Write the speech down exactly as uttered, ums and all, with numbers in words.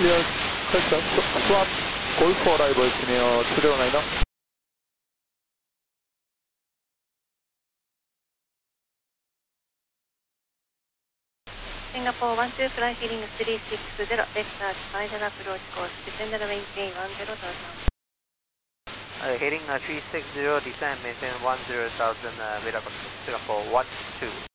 clear, correction, swap, Golf arrival Senior two zero nine. Singapore one two fly heading three six zero, Vector final approach course, descend and maintain one zero thousand. Uh, heading uh, three six zero, descend maintain one zero thousand, uh, Singapore one two.